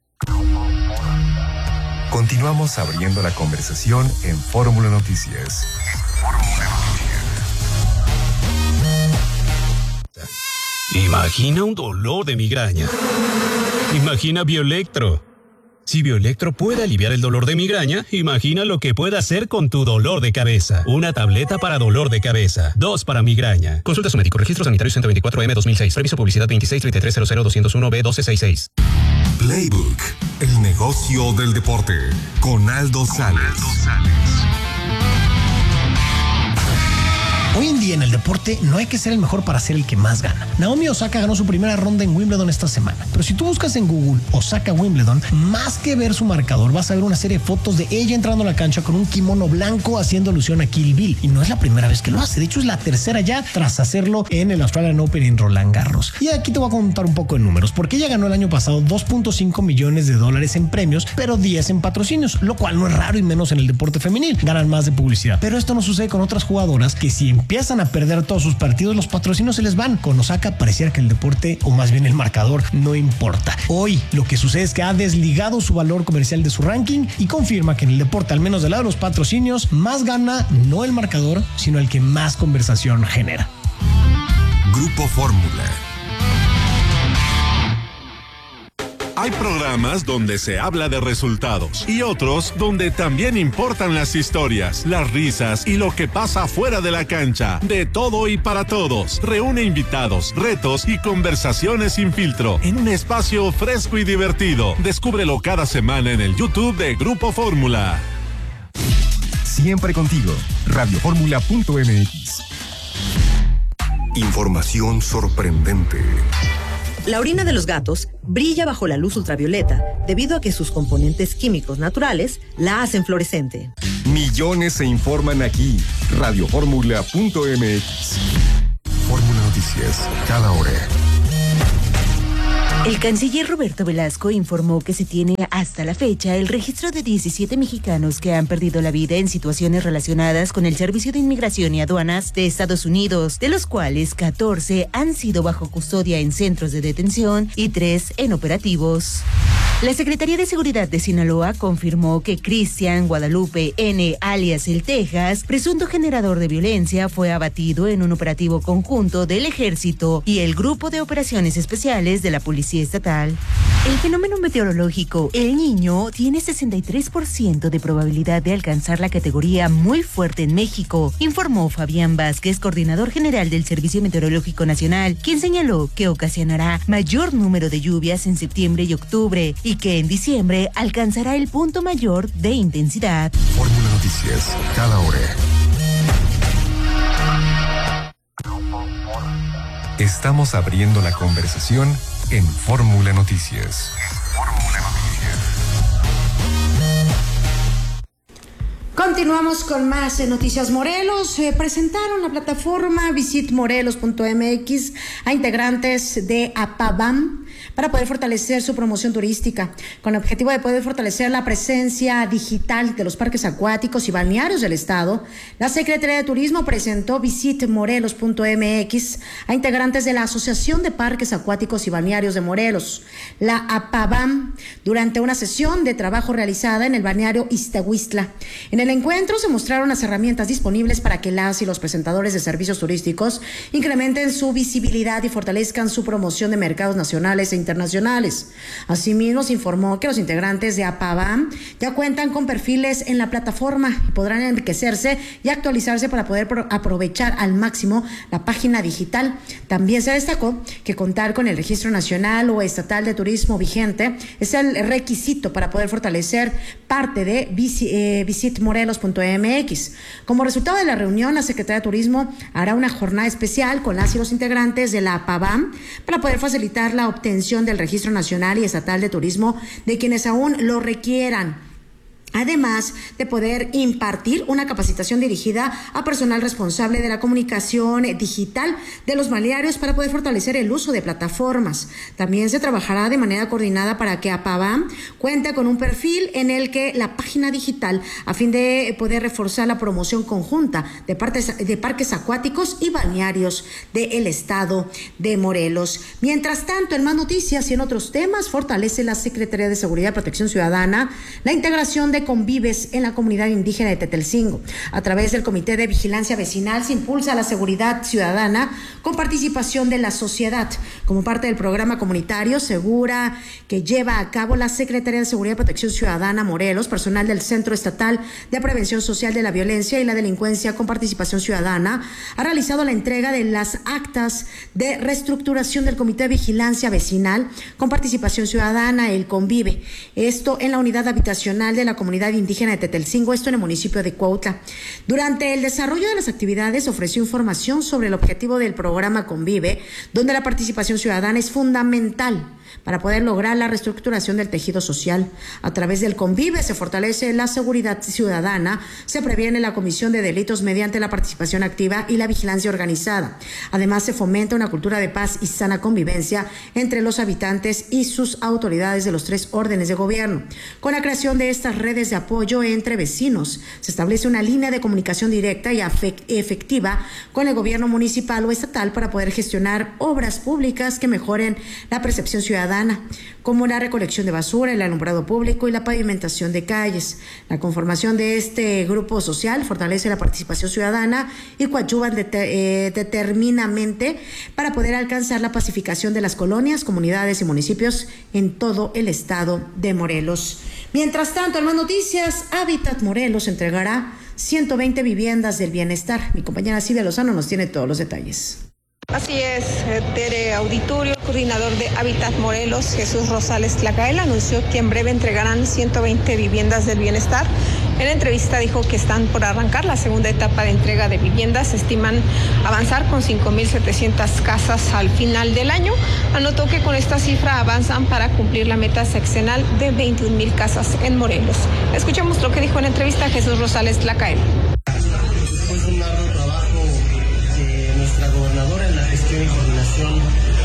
Continuamos abriendo la conversación en Fórmula Noticias. Imagina un dolor de migraña. Imagina Bioelectro. Si Bioelectro puede aliviar el dolor de migraña, imagina lo que puede hacer con tu dolor de cabeza. Una tableta para dolor de cabeza, dos para migraña. Consulta a su médico. Registro sanitario ciento veinticuatro M dos mil seis. Previso publicidad veintiséis treinta y tres cero cero dos cero uno B doce sesenta y seis. Playbook, el negocio del deporte, con Aldo Sales. Hoy en día en el deporte no hay que ser el mejor para ser el que más gana. Naomi Osaka ganó su primera ronda en Wimbledon esta semana. Pero si tú buscas en Google Osaka Wimbledon, más que ver su marcador, vas a ver una serie de fotos de ella entrando a la cancha con un kimono blanco haciendo alusión a Kill Bill. Y no es la primera vez que lo hace. De hecho, es la tercera ya tras hacerlo en el Australian Open en Roland Garros. Y aquí te voy a contar un poco de números, porque ella ganó el año pasado dos punto cinco millones de dólares en premios, pero diez en patrocinios, lo cual no es raro y menos en el deporte femenil. Ganan más de publicidad. Pero esto no sucede con otras jugadoras que si empiezan a perder todos sus partidos, los patrocinios se les van. Con Osaka pareciera que el deporte, o más bien el marcador, no importa. Hoy lo que sucede es que ha desligado su valor comercial de su ranking y confirma que en el deporte, al menos del lado de los patrocinios, más gana no el marcador, sino el que más conversación genera. Grupo Fórmula. Hay programas donde se habla de resultados y otros donde también importan las historias, las risas y lo que pasa fuera de la cancha. De todo y para todos. Reúne invitados, retos y conversaciones sin filtro en un espacio fresco y divertido. Descúbrelo cada semana en el YouTube de Grupo Fórmula. Siempre contigo. radio fórmula punto m x. Información sorprendente. La orina de los gatos brilla bajo la luz ultravioleta debido a que sus componentes químicos naturales la hacen fluorescente. Millones se informan aquí. radio fórmula punto m x. Fórmula Noticias, cada hora. El canciller Roberto Velasco informó que se tiene hasta la fecha el registro de diecisiete mexicanos que han perdido la vida en situaciones relacionadas con el Servicio de Inmigración y Aduanas de Estados Unidos, de los cuales catorce han sido bajo custodia en centros de detención y tres en operativos. La Secretaría de Seguridad de Sinaloa confirmó que Cristian Guadalupe N., alias El Texas, presunto generador de violencia, fue abatido en un operativo conjunto del Ejército y el Grupo de Operaciones Especiales de la Policía Estatal. El fenómeno meteorológico El Niño tiene sesenta y tres por ciento de probabilidad de alcanzar la categoría muy fuerte en México, informó Fabián Vázquez, coordinador general del Servicio Meteorológico Nacional, quien señaló que ocasionará mayor número de lluvias en septiembre y octubre y que en diciembre alcanzará el punto mayor de intensidad. Fórmula Noticias, cada hora. Estamos abriendo la conversación en Fórmula Noticias. Fórmula Noticias. Continuamos con más en Noticias Morelos. Eh, presentaron la plataforma visit morelos punto m x a integrantes de APABAM para poder fortalecer su promoción turística, con el objetivo de poder fortalecer la presencia digital de los parques acuáticos y balnearios del estado. La Secretaría de Turismo presentó visit morelos punto m x a integrantes de la Asociación de Parques Acuáticos y Balnearios de Morelos, la APABAM, durante una sesión de trabajo realizada en el balneario Iztahuistla. En el encuentro se mostraron las herramientas disponibles para que las y los presentadores de servicios turísticos incrementen su visibilidad y fortalezcan su promoción de mercados nacionales e internacionales. Asimismo, se informó que los integrantes de APABAM ya cuentan con perfiles en la plataforma y podrán enriquecerse y actualizarse para poder aprovechar al máximo la página digital. También se destacó que contar con el registro nacional o estatal de turismo vigente es el requisito para poder fortalecer parte de visit morelos punto m x. Como resultado de la reunión, la Secretaría de Turismo hará una jornada especial con las y los integrantes de la APABAM para poder facilitar la obtención del registro nacional y estatal de turismo de quienes aún lo requieran, además de poder impartir una capacitación dirigida a personal responsable de la comunicación digital de los balnearios para poder fortalecer el uso de plataformas. También se trabajará de manera coordinada para que APABAM cuente con un perfil en el que la página digital, a fin de poder reforzar la promoción conjunta de, partes, de parques acuáticos y balnearios del estado de Morelos. Mientras tanto, en más noticias y en otros temas, fortalece la Secretaría de Seguridad y Protección Ciudadana la integración de convives en la comunidad indígena de Tetelcingo. A través del Comité de Vigilancia Vecinal se impulsa la seguridad ciudadana con participación de la sociedad. Como parte del programa comunitario Segura que lleva a cabo la Secretaría de Seguridad y Protección Ciudadana Morelos, personal del Centro Estatal de Prevención Social de la Violencia y la Delincuencia con Participación Ciudadana ha realizado la entrega de las actas de reestructuración del Comité de Vigilancia Vecinal con Participación Ciudadana, el Convive. Esto en la unidad habitacional de la comunidad indígena de Tetelcingo, esto en el municipio de Cuautla. Durante el desarrollo de las actividades ofreció información sobre el objetivo del programa Convive, donde la participación ciudadana es fundamental para poder lograr la reestructuración del tejido social. A través del Convive se fortalece la seguridad ciudadana, se previene la comisión de delitos mediante la participación activa y la vigilancia organizada. Además, se fomenta una cultura de paz y sana convivencia entre los habitantes y sus autoridades de los tres órdenes de gobierno. Con la creación de estas redes de apoyo entre vecinos, se establece una línea de comunicación directa y efectiva con el gobierno municipal o estatal para poder gestionar obras públicas que mejoren la percepción ciudadana, como la recolección de basura, el alumbrado público y la pavimentación de calles. La conformación de este grupo social fortalece la participación ciudadana y coadyuvan det- eh, determinantemente para poder alcanzar la pacificación de las colonias, comunidades y municipios en todo el estado de Morelos. Mientras tanto, en más noticias, Hábitat Morelos entregará ciento veinte viviendas del bienestar. Mi compañera Silvia Lozano nos tiene todos los detalles. Así es, Tere Auditorio, coordinador de Hábitat Morelos, Jesús Rosales Tlacael, anunció que en breve entregarán ciento veinte viviendas del bienestar. En la entrevista dijo que están por arrancar la segunda etapa de entrega de viviendas. Se estiman avanzar con cinco mil setecientas casas al final del año. Anotó que con esta cifra avanzan para cumplir la meta sexenal de veintiún mil casas en Morelos. Escuchemos lo que dijo en la entrevista Jesús Rosales Tlacael. Después de un arduo trabajo de nuestra gobernadora en la gestión y coordinación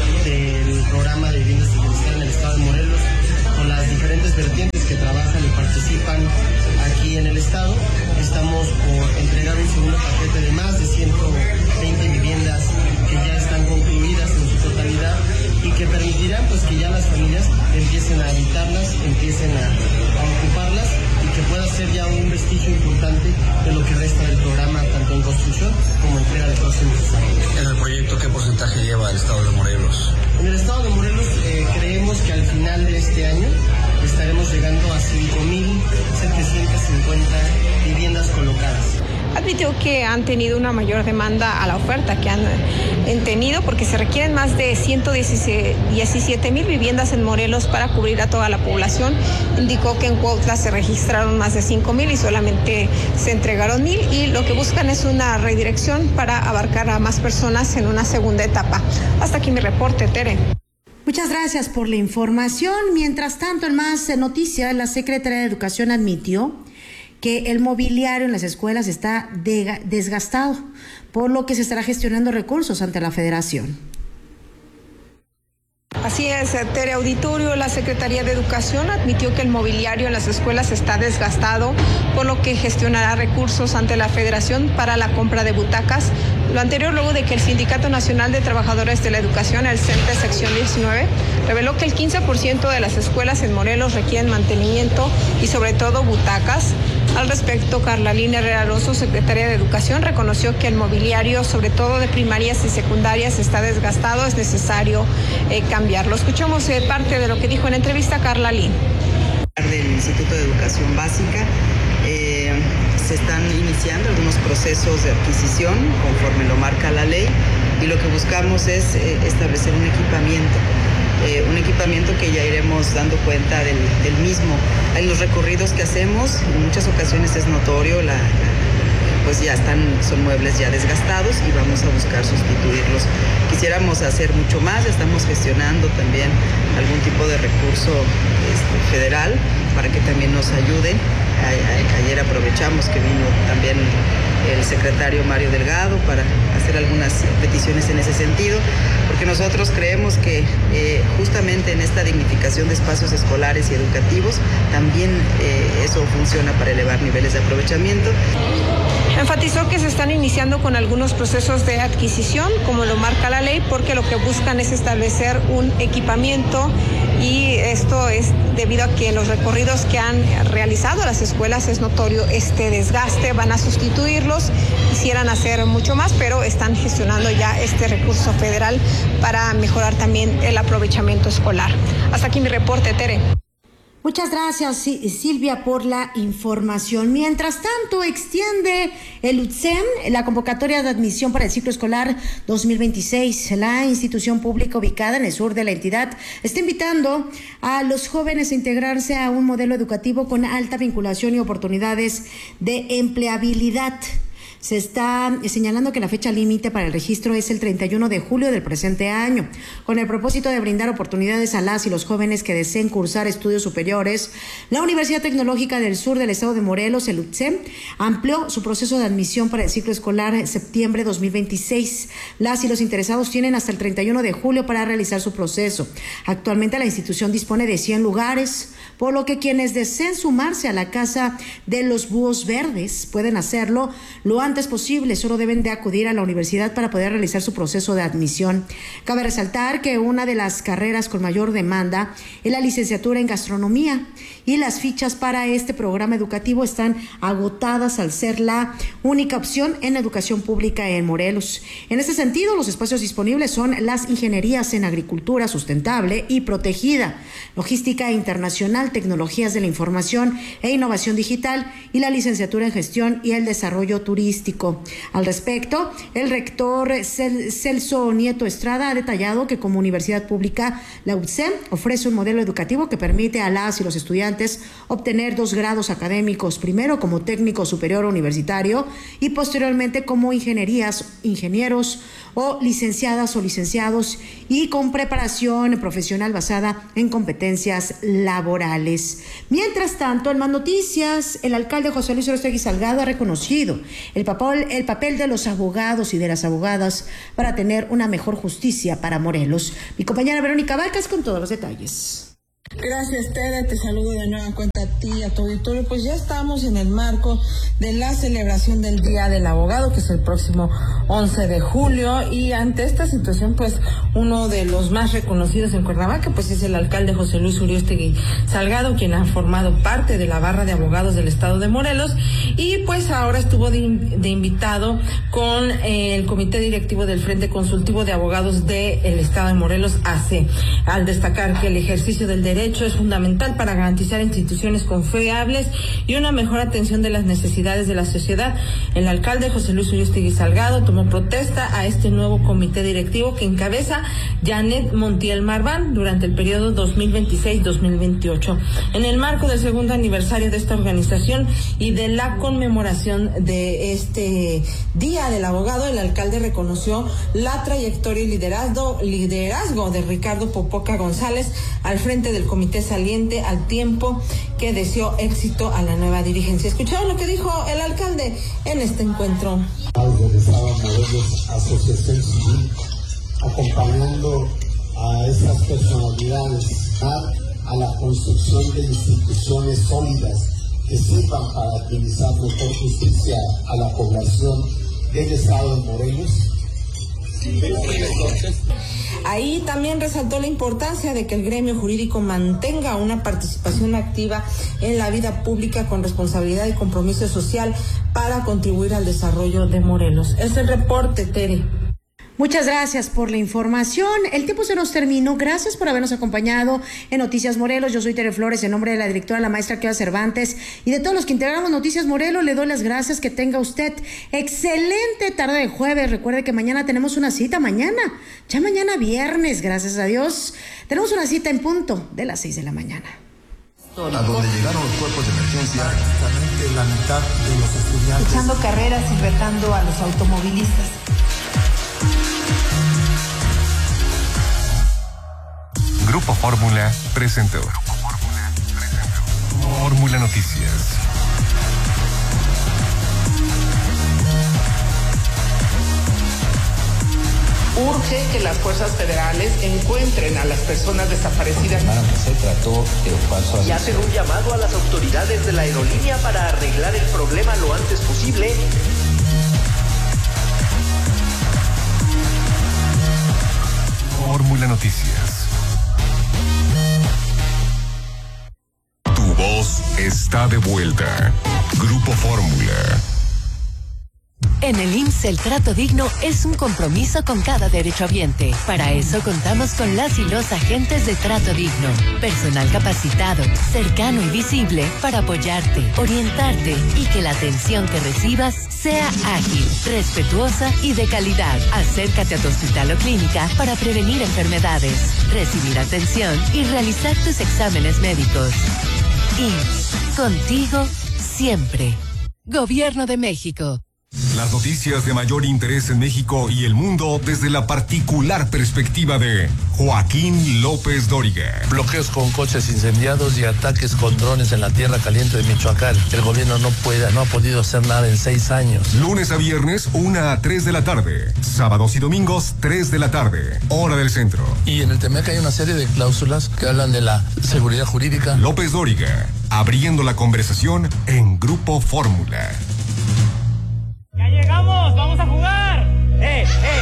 del programa de viviendas de bienestar en el estado de Morelos, con las diferentes vertientes que trabajan y participan aquí en el estado, estamos por entregar un segundo paquete de más de ciento veinte viviendas que ya están concluidas en su totalidad y que permitirán pues que ya las familias empiecen a habitarlas, empiecen a, a ocuparlas y que pueda ser ya un vestigio importante de lo que resta del programa, tanto en construcción como entrega de próximos desarrollos. ¿En el proyecto qué porcentaje lleva el Estado de Morelos? En el Estado de Morelos eh, creemos que al final de este año estaremos llegando a cinco mil setecientas cincuenta viviendas colocadas. Admitió que han tenido una mayor demanda a la oferta que han tenido porque se requieren más de ciento diecisiete mil viviendas en Morelos para cubrir a toda la población. Indicó que en Cuautla se registraron más de cinco mil y solamente se entregaron mil y lo que buscan es una redirección para abarcar a más personas en una segunda etapa. Hasta aquí mi reporte, Tere. Muchas gracias por la información. Mientras tanto, en más noticias, la Secretaría de Educación admitió que el mobiliario en las escuelas está desgastado, por lo que se estará gestionando recursos ante la Federación. Así es, Tere Auditorio, la Secretaría de Educación admitió que el mobiliario en las escuelas está desgastado, por lo que gestionará recursos ante la Federación para la compra de butacas. Lo anterior luego de que el Sindicato Nacional de Trabajadores de la Educación, el CENTE sección diecinueve, reveló que el quince por ciento de las escuelas en Morelos requieren mantenimiento y sobre todo butacas. Al respecto, Carla Lina Herrera Alonso, secretaria de Educación, reconoció que el mobiliario, sobre todo de primarias y secundarias, está desgastado, es necesario eh, cambiarlo. Escuchamos eh, parte de lo que dijo en entrevista Carla Lina. Del Instituto de Educación Básica, eh, se están iniciando algunos procesos de adquisición conforme lo marca la ley y lo que buscamos es eh, establecer un equipamiento. Eh, un equipamiento que ya iremos dando cuenta del, del mismo. En los recorridos que hacemos, en muchas ocasiones es notorio, la, la, pues ya están, son muebles ya desgastados y vamos a buscar sustituirlos. Quisiéramos hacer mucho más, estamos gestionando también algún tipo de recurso este, federal para que también nos ayude. A, a, ayer aprovechamos que vino también el secretario Mario Delgado para hacer algunas peticiones en ese sentido, porque nosotros creemos que eh, justamente en esta dignificación de espacios escolares y educativos también eh, eso funciona para elevar niveles de aprovechamiento. Enfatizó que se están iniciando con algunos procesos de adquisición, como lo marca la ley, porque lo que buscan es establecer un equipamiento y esto es debido a que en los recorridos que han realizado las escuelas es notorio este desgaste, van a sustituirlos, quisieran hacer mucho más, pero están gestionando ya este recurso federal para mejorar también el aprovechamiento escolar. Hasta aquí mi reporte, Tere. Muchas gracias, Silvia, por la información. Mientras tanto, extiende el U T S E M la convocatoria de admisión para el ciclo escolar dos mil veintiséis. La institución pública ubicada en el sur de la entidad está invitando a los jóvenes a integrarse a un modelo educativo con alta vinculación y oportunidades de empleabilidad. Se está señalando que la fecha límite para el registro es el treinta y uno de julio del presente año. Con el propósito de brindar oportunidades a las y los jóvenes que deseen cursar estudios superiores, la Universidad Tecnológica del Sur del Estado de Morelos, el U T S E M, amplió su proceso de admisión para el ciclo escolar septiembre dos mil veintiséis. Las y los interesados tienen hasta el treinta y uno de julio para realizar su proceso. Actualmente la institución dispone de cien lugares, por lo que quienes deseen sumarse a la Casa de los Búhos Verdes pueden hacerlo lo antes posible, solo deben de acudir a la universidad para poder realizar su proceso de admisión. Cabe resaltar que una de las carreras con mayor demanda es la licenciatura en gastronomía y las fichas para este programa educativo están agotadas al ser la única opción en educación pública en Morelos. En este sentido, los espacios disponibles son las ingenierías en agricultura sustentable y protegida, logística internacional, tecnologías de la información e innovación digital y la licenciatura en gestión y el desarrollo turístico. Al respecto, el rector Celso Nieto Estrada ha detallado que como universidad pública, la U T S E M ofrece un modelo educativo que permite a las y los estudiantes obtener dos grados académicos, primero como técnico superior universitario y posteriormente como ingenierías, ingenieros o licenciadas o licenciados y con preparación profesional basada en competencias laborales. Mientras tanto, en más noticias, el alcalde José Luis Orostegui Salgado ha reconocido el papel, el papel de los abogados y de las abogadas para tener una mejor justicia para Morelos. Mi compañera Verónica Vacas con todos los detalles. Gracias, Tere. Te saludo de nueva cuenta a ti y a tu auditorio. Pues ya estamos en el marco de la celebración del Día del Abogado, que es el próximo once de julio, y ante esta situación, pues uno de los más reconocidos en Cuernavaca, pues es el alcalde José Luis Uriostegui Salgado, quien ha formado parte de la barra de abogados del estado de Morelos, y pues ahora estuvo de, de invitado con eh, el comité directivo del Frente Consultivo de Abogados del estado de Morelos, A C, al destacar que el ejercicio del derecho es fundamental para garantizar instituciones confiables y una mejor atención de las necesidades de la sociedad. El alcalde José Luis Uriostegui Salgado tomó protesta a este nuevo comité directivo que encabeza Janet Montiel Marván durante el periodo dos mil veintiséis dos mil veintiocho. En el marco del segundo aniversario de esta organización y de la conmemoración de este Día del Abogado, el alcalde reconoció la trayectoria y liderazgo, liderazgo de Ricardo Popoca González al frente del comité saliente, al tiempo que deseó éxito a la nueva dirigencia. Escucharon lo que dijo el alcalde en este encuentro. Del Estado de Morelos, Asociación Civil, acompañando a estas personalidades a la construcción de instituciones sólidas que sirvan para administrar mejor justicia a la población del Estado de Morelos. Ahí también resaltó la importancia de que el gremio jurídico mantenga una participación activa en la vida pública con responsabilidad y compromiso social para contribuir al desarrollo de Morelos. Es el reporte, Tere. Muchas gracias por la información. El tiempo se nos terminó. Gracias por habernos acompañado en Noticias Morelos. Yo soy Tere Flores, en nombre de la directora, la maestra Clara Cervantes, y de todos los que integramos Noticias Morelos, le doy las gracias. Que tenga usted excelente tarde de jueves. Recuerde que mañana tenemos una cita, mañana, ya mañana viernes, gracias a Dios, tenemos una cita en punto de las seis de la mañana. A donde llegaron los cuerpos de emergencia, prácticamente la mitad de los estudiantes. Echando carreras y retando a los automovilistas. Grupo Fórmula presentó Fórmula Noticias. Urge que las fuerzas federales encuentren a las personas desaparecidas. Se trató de un falso aviso. Y hacen un llamado a las autoridades de la aerolínea para arreglar el problema lo antes posible. Fórmula Noticias. Tu voz está de vuelta. Grupo Fórmula. En el I M S S el trato digno es un compromiso con cada derechohabiente. Para eso contamos con las y los agentes de trato digno. Personal capacitado, cercano y visible para apoyarte, orientarte y que la atención que recibas sea ágil, respetuosa y de calidad. Acércate a tu hospital o clínica para prevenir enfermedades, recibir atención y realizar tus exámenes médicos. I M S S, contigo siempre. Gobierno de México. Las noticias de mayor interés en México y el mundo desde la particular perspectiva de Joaquín López Dóriga. Bloqueos con coches incendiados y ataques con drones en la tierra caliente de Michoacán. El gobierno no puede, no ha podido hacer nada en seis años. Lunes a viernes, una a tres de la tarde. Sábados y domingos, tres de la tarde. Hora del centro. Y en el T M E C hay una serie de cláusulas que hablan de la seguridad jurídica. López Dóriga, abriendo la conversación en Grupo Fórmula. ¡Ya llegamos! ¡Vamos a jugar! ¡Eh, eh!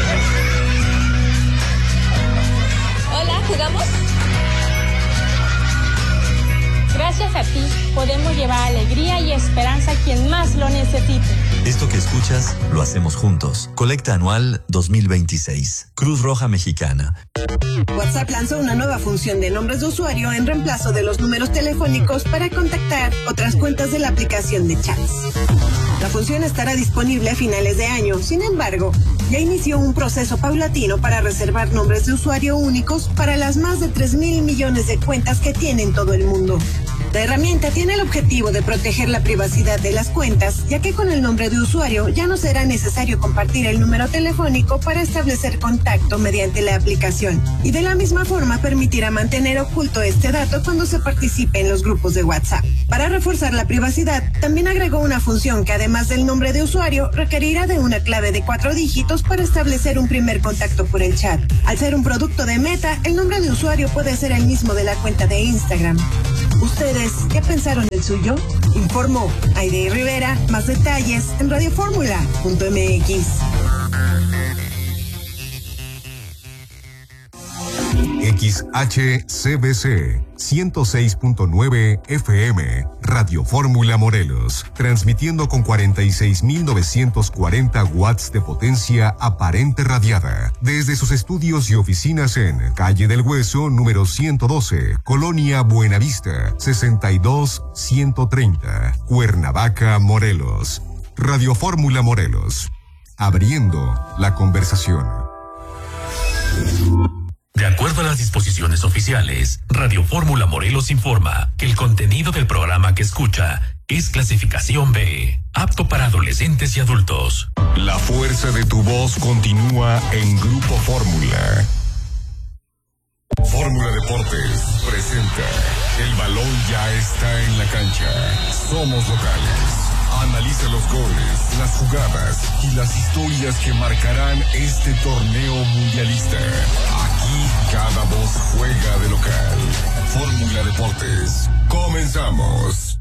Hola, ¿jugamos? Gracias a ti, podemos llevar alegría y esperanza a quien más lo necesite. Esto que escuchas, lo hacemos juntos. Colecta anual dos mil veintiséis. Cruz Roja Mexicana. WhatsApp lanzó una nueva función de nombres de usuario en reemplazo de los números telefónicos para contactar otras cuentas de la aplicación de chats. La función estará disponible a finales de año. Sin embargo, ya inició un proceso paulatino para reservar nombres de usuario únicos para las más de tres mil millones de cuentas que tiene en todo el mundo. La herramienta tiene el objetivo de proteger la privacidad de las cuentas, ya que con el nombre de usuario ya no será necesario compartir el número telefónico para establecer contacto mediante la aplicación. Y de la misma forma permitirá mantener oculto este dato cuando se participe en los grupos de WhatsApp. Para reforzar la privacidad, también agregó una función que además del nombre de usuario requerirá de una clave de cuatro dígitos para establecer un primer contacto por el chat. Al ser un producto de Meta, el nombre de usuario puede ser el mismo de la cuenta de Instagram. ¿Ustedes qué pensaron del suyo? Informó Aide Rivera. Más detalles en radio fórmula punto m x. X H C B C ciento seis punto nueve F M, Radio Fórmula Morelos, transmitiendo con cuarenta y seis mil novecientos cuarenta watts de potencia aparente radiada, desde sus estudios y oficinas en Calle del Hueso, número ciento doce, Colonia Buenavista, sesenta y dos ciento treinta, Cuernavaca, Morelos. Radio Fórmula Morelos, abriendo la conversación. De acuerdo a las disposiciones oficiales, Radio Fórmula Morelos informa que el contenido del programa que escucha es clasificación B, apto para adolescentes y adultos. La fuerza de tu voz continúa en Grupo Fórmula. Fórmula Deportes presenta El balón ya está en la cancha. Somos locales. Analiza los goles, las jugadas y las historias que marcarán este torneo mundialista. Aquí cada voz juega de local. Fórmula Deportes. Comenzamos.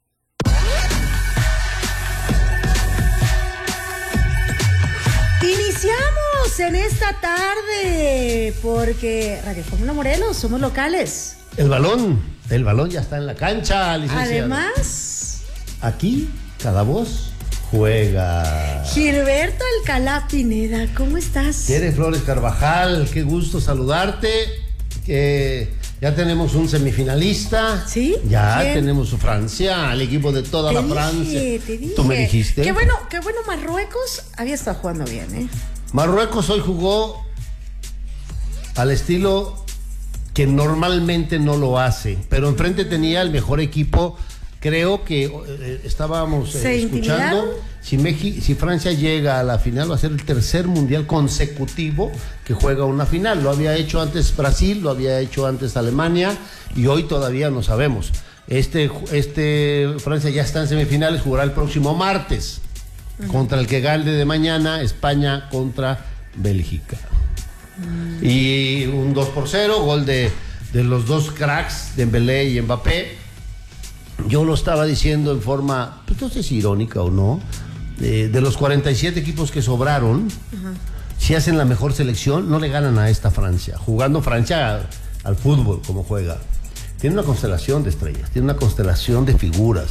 Iniciamos en esta tarde porque Radio Fórmula Morelos, somos locales. El balón, el balón ya está en la cancha, licenciado. Además, aquí cada voz juega. Gilberto Alcalá Pineda, ¿cómo estás? Tere Flores Carvajal, qué gusto saludarte. Que ya tenemos un semifinalista. ¿Sí? Ya ¿Quién? tenemos Francia, el equipo de toda te la dije, Francia. Te dije. Tú me dijiste. Qué bueno, qué bueno Marruecos había estado jugando bien, ¿eh? Marruecos hoy jugó al estilo que normalmente no lo hace, pero enfrente tenía el mejor equipo. Creo que eh, estábamos eh, escuchando, si, Meji, si Francia llega a la final va a ser el tercer mundial consecutivo que juega una final. Lo había hecho antes Brasil, lo había hecho antes Alemania y hoy todavía no sabemos. Este, este Francia ya está en semifinales, jugará el próximo martes uh-huh. contra el que gane de mañana, España contra Bélgica. Uh-huh. Y un dos por cero, gol de, de los dos cracks, Dembélé y Mbappé. Yo lo estaba diciendo en forma, pues no sé si irónica o no, eh, de los cuarenta y siete equipos que sobraron, uh-huh. si hacen la mejor selección, no le ganan a esta Francia. Jugando Francia al, al fútbol como juega. Tiene una constelación de estrellas, tiene una constelación de figuras.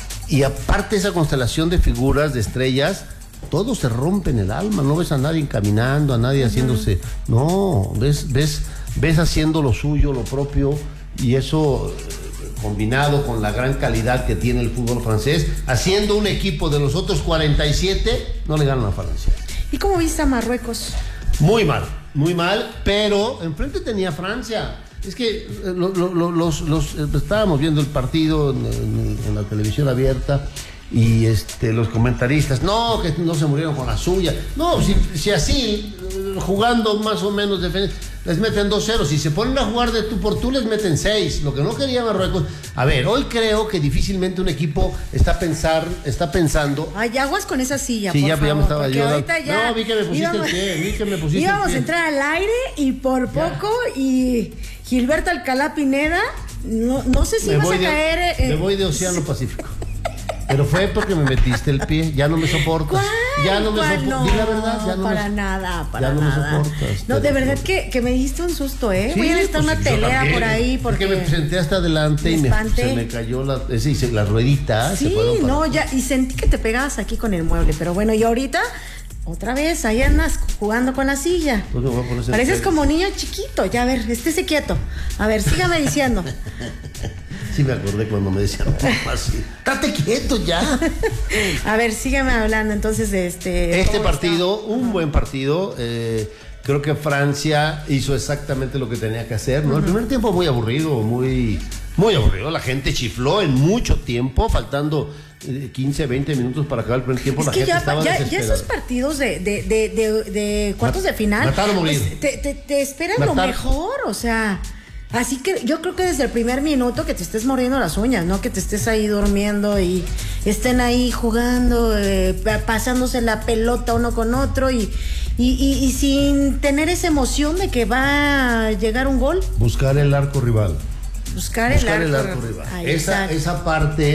Y aparte de esa constelación de figuras, de estrellas, todos se rompen el alma. No ves a nadie caminando, a nadie uh-huh. haciéndose... No, ves, ves, ves haciendo lo suyo, lo propio, y eso... combinado con la gran calidad que tiene el fútbol francés, haciendo un equipo de los otros cuarenta y siete, no le ganan a Francia. ¿Y cómo viste a Marruecos? Muy mal, muy mal, pero enfrente tenía Francia. Es que lo, lo, lo, los, los estábamos viendo el partido en, en, en la televisión abierta y este los comentaristas, no, que no se murieron con la suya. No, si, si así, jugando más o menos defensa, les meten dos cero. Si se ponen a jugar de tú por tú, les meten seis. Lo que no quería Marruecos. A ver, hoy creo que difícilmente un equipo está pensar, está pensando. Ay, aguas con esa silla, sí, por ya, favor, ya me estaba yo. Ya no, vi que me pusiste íbamos, el pie, vi que me pusiste íbamos el pie. a entrar al aire y por poco ya. Y Gilberto Alcalá Pineda, no, no sé si me vas a de, caer. Eh, me voy de Océano Pacífico. Pero fue porque me metiste el pie, ya no me soportas. ¿Cuál? Ya no me soportas. No, di la verdad, ya no para me, nada, para ya no nada. me soportas. No, de verdad que, que me diste un susto, ¿eh? Sí, voy a necesitar pues, una telera por ahí porque me presenté hasta adelante me y me, se me cayó la, ese, la ruedita. Sí, se no, ya, y sentí que te pegabas aquí con el mueble, pero bueno, y ahorita otra vez, ahí andas jugando con la silla. Pues me voy a poner Pareces el como niño chiquito, ya a ver, estése quieto. A ver, sígame diciendo. Sí me acordé cuando me decían así, ¡estate quieto ya! A ver, sígueme hablando entonces de este... Este partido, está? un buen partido, eh, creo que Francia hizo exactamente lo que tenía que hacer, ¿no? Uh-huh. El primer tiempo muy aburrido, muy, muy aburrido, la gente chifló en mucho tiempo, faltando quince, veinte minutos para acabar el primer tiempo, es la que gente ya, estaba ya, desesperada. Ya esos partidos de, de, de, de, de cuartos de final, Matar o morir. Pues, te, te, te esperan Matar. lo mejor, o sea... Así que yo creo que desde el primer minuto que te estés mordiendo las uñas, no que te estés ahí durmiendo y estén ahí jugando, eh, pasándose la pelota uno con otro y, y, y, y sin tener esa emoción de que va a llegar un gol. Buscar el arco rival. Buscar el Buscar arco, el arco rival. Ahí Esa, está. esa parte